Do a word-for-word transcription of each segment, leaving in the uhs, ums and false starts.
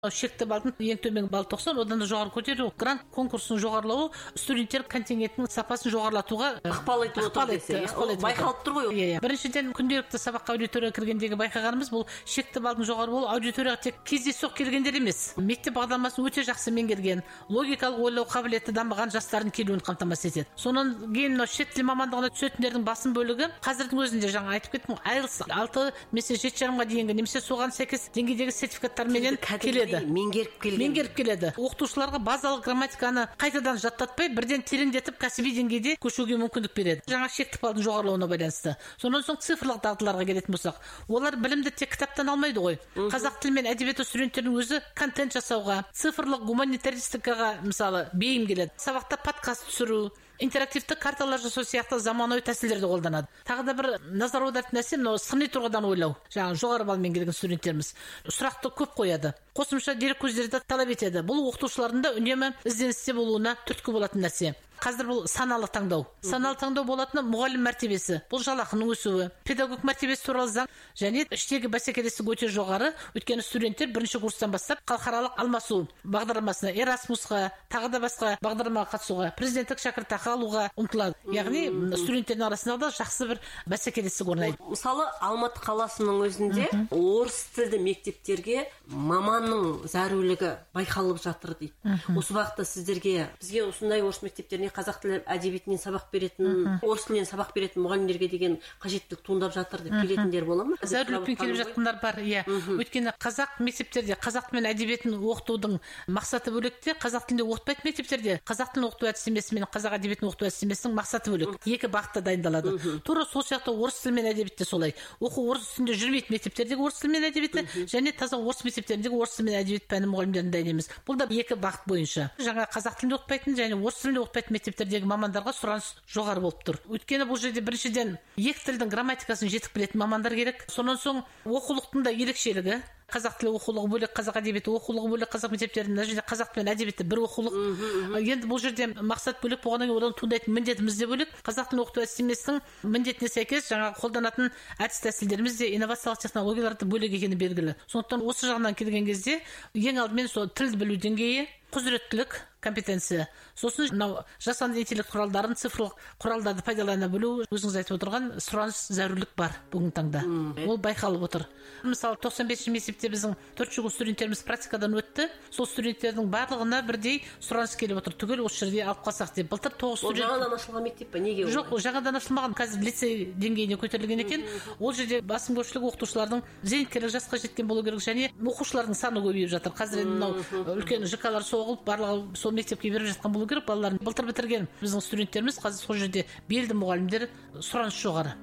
шекті балдың ең төмен балл тоқсан, одан да жоғары көтеру, грант конкурсының жоғарылауы студенттер контингентінің сапасын жоғарылатуға ықпал етіп отыр десе, байқалып тұр ғой. Біріншіден күнделікті сабаққа аудиторияға кіргендегі байқағанымыз, бұл шекті балдың жоғары болу аудиторияға тек кездейсоқ келгендер емес, мектеп бағдарламасын өте жақсы меңгерген, логикалық ойлау қабілеті дамыған жастардың келуін қамтамасыз етеді. Сонан кейін шет тіл мамандығына түсетіндердің басым бөлігі қазірдің өзінде жаңа айтып кеттім, айлс алты немесе жеті жарымға дейінгі немесе соған сәйкес деңгейдегі сертификаттарменен келеді. Меңгеріп келген. Меңгеріп келеді. Оқытушыларға базалық грамматиканы қайтадан жаттатпай, бірден тереңдетіп кәсіби деңгейде көшуге мүмкіндік береді. Жаңа шекті балдың жоғарылауына байланысты. Сонан соң цифрлық дағдыларға келетін болсақ, олар білімді тек кітаптан алмайды ғой. Қазақ тілі мен әдебиеті студенттердің өзі контент жасауға, цифрлық гуманитаристикаға мысалы бейім келеді. Сабақта подкаст түсіру, интерактивті карталар жасау сияқты заманауи тәсілдерді қолданады. Тағы да бір назар аударатын нәрсе, мынау сыни тұрғыдан ойлау. Жаңа жоғары балмен келген студенттеріміз сұрақты көп қояды. Қосымша дерек көздерді талап етеді. Бұл оқытушылардың да үнемі ізденісте болуына түрткі болатын нәрсе. Қазір бұл саналы таңдау. Саналы таңдау болатыны мұғалім мәртебесі, бұл жалақының өсуі, педагог мәртебесі туралы заң және іштегі бәсекелестік өте жоғары. Өйткені студенттер бірінші курстан бастап халықаралық алмасу бағдарламасына, Erasmusқа, тағы да басқа бағдарламаға қатысуға, президенттік шәкіртақы алуға ұмтылады. Яғни студенттердің арасында да жақсы бір бәсекелестік орнайды. Мысалы, Алматы қаласының өзінде орыс тілді мектептерге маманның зәрулігі байқалып жатыр дейді. Осы уақытта сіздерге, бізге осындай орыс мектептеріне қазақ тілі әдебиетінен сабақ беретін, орыс тілінен сабақ беретін мұғалімдерге деген қажеттілік туындап жатыр деп келетіндер бола ма? Зәрулікпен келіп жатқандар бар, иә. Өйткені қазақ мектептерде қазақ тілі мен әдебиетін оқытудың мақсаты бөлекте, қазақ тілінде оқытпайтын мектептерде қазақ тілін оқыту әдістемесі мен қазақ әдебиетін оқыту әдістемесінің мақсаты бөлек. Екі бағытта дайындалады. Тура сол сияқты орыс тілі мен әдебиетте солай. Оқу орыс тілінде жүрмейтін мектептердегі орыс тілі мен әдебиеті және таза орыс мектептеріндегі орыс тілі мен әдебиет пәні мұғалімдерін дайындаймыз. Бұл да екі бағыт бойынша. Жаңа қазақ тілінде оқытпайтын және орыс тілінде оқытпайтын мектептердегі мамандарға сұраныс жоғары болып тұр. Өйткені бұл жерде біріншіден екі тілдің грамматикасын жетік білетін мамандар керек. Сонан соң оқулықтың да ерекшелігі, қазақ тілі оқулығы бөлек, қазақ әдебиеті оқулығы бөлек, қазақ мектептерінде және қазақ пен әдебиеті бір оқулық. Енді бұл жерде мақсат бөлек болғаннан кейін одан туындайтын міндетіміз де бөлек. Қазақ тілін оқыту әдістемесінің міндетіне сәйкес жаңа қолданатын әдіс тәсілдеріміз де инновациялық технологияларды бөлек екені белгілі. Сондықтан осы жағынан келген кезде ең алдымен сол тілді білу деңгейі, құзыреттілік, компетенция. Сосын мынау жасанды интеллект құралдарын, цифрлық құралдарды пайдалана білу, өзіңіз айтып отырған сұраныс, зәрулік бар бүгінгі таңда. Ол байқалып отыр. Мысалы, тоқсан бесінші мектепте біздің төрт жүз студенттеріміз практикадан өтті. Сол студенттердің барлығына бірдей сұраныс келіп отыр. Түгел осы жерде алып қалсақ деп. Былтыр тоғыз студент. Ол жаңадан ашылған мектеп пе? Неге? Жоқ, жаңадан ашылмаған, қазір лицей деңгейіне көтерілген екен. Ол жерде басым көпшілігі оқытушылардың зейнеткерлік жасқа жеткен болу керек және оқушылардың саны көбейіп жатыр. Қазір енді мынау үлкен ЖК-лар соғылып, барлығы сол мектепке беріп жатқан болу керек. Балаларын былтыр бітірген біздің студенттеріміз қазір сол жерде белді мұғалімдер, сұраныс жоғары.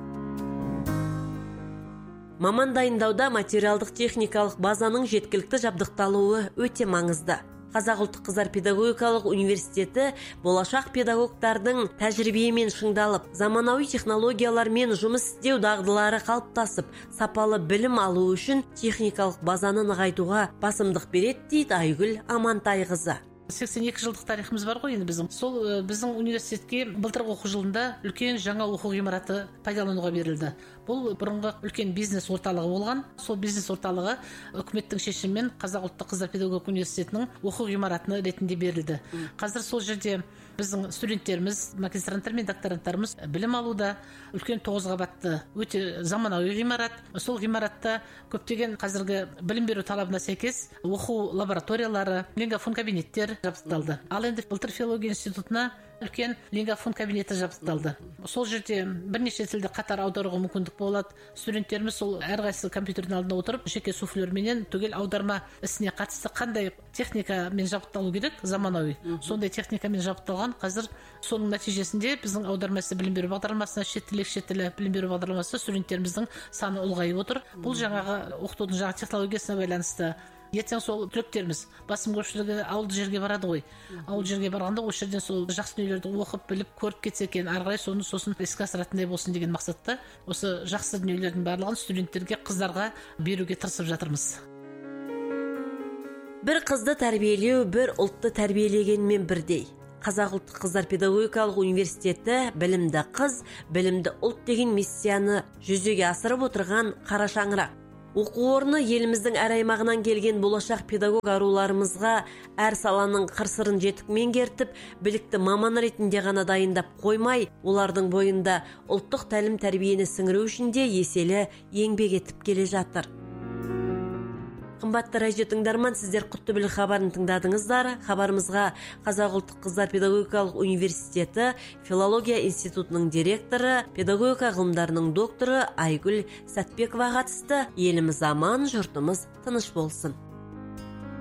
Маман дайындауда материалдық техникалық базаның жеткілікті жабдықталуы өте маңызды. Қазақ ұлттық қыздар педагогикалық университеті болашақ педагогтардың тәжірибемен шыңдалып, заманауи технологиялармен жұмыс істеу дағдылары қалыптасып, сапалы білім алу үшін техникалық базаны нығайтуға басымдық береді дейді Айгүл Амантайқызы. сексен екі жылдық тарихымыз бар ғой енді біздің. Сол біздің университетке былтырғы оқу жылында үлкен жаңа оқу ғимараты пайдалануға берілді. Бұл бұрынғы үлкен бизнес орталығы болған. Сол бизнес орталығы үкіметтің шешімімен Қазақ ұлттық қыздар педагогикалық университетінің оқу ғимаратына ретінде берілді. Қазір сол жерде біздің студенттеріміз, магистранттар мен докторанттарымыз білім алуда. Үлкен тоғыз қабатты өте заманауи ғимарат. Сол ғимаратта көптеген қазіргі білім беру талабына сәйкес оқу лабораториялары, лингафон кабинеттер жабдықталды. Ал енді былтыр филология институтына үлкен лингафон кабинеті жабдықталды. Сол жерде бірнеше тілді қатар аударуға мүмкіндік болады. Студенттеріміз сол әрқайсысы компьютердің алдында отырып, жеке суфлерменен түгел аударма ісіне қатысты қандай техникамен жабдықталу керек, заманауи. Сондай техникамен жабдықталған. Қазір соның нәтижесінде біздің аударма ісі білім беру бағдарламасына, шет тілі, шет тілі білім беру бағдарламасы студенттеріміздің саны ұлғайып отыр. Бұл жаңағы оқытудың жаңа технологиясына байланысты. Ертең сол түлектеріміз басым көпшілігі ауылды жерге барады ғой. Ауыл жерге барғанда осы жерден сол жақсы дүниелерді оқып, біліп, көріп кетсе екен, ары қарай соны сосын іске асыратындай болсын деген мақсатта осы жақсы дүниелердің барлығын студенттерге, қыздарға беруге тырысып жатырмыз. Бір қызды тәрбиелеу бір ұлтты тәрбиелегенмен бірдей. Қазақ ұлттық қыздар педагогикалық университеті білімді қыз, білімді ұлт деген миссияны жүзеге асырып отырған қара шаңырақ. Оқу орны еліміздің әр аймағынан келген болашақ педагог аруларымызға әр саланың қыр-сырын жетік меңгертіп, білікті маман ретінде ғана дайындап қоймай, олардың бойында ұлттық тәлім тәрбиені сіңіру үшін де еселі еңбек етіп келе жатыр. Қымбатты радио тыңдарман, сіздер құтты білік хабарын тыңдадыңыздар. Хабарымызға Қазақ ұлттық қыздар педагогикалық университеті филология институтының директоры, педагогика ғылымдарының докторы Айгүл Сәтбекова қатысты. Еліміз аман, жұртымыз тыныш болсын.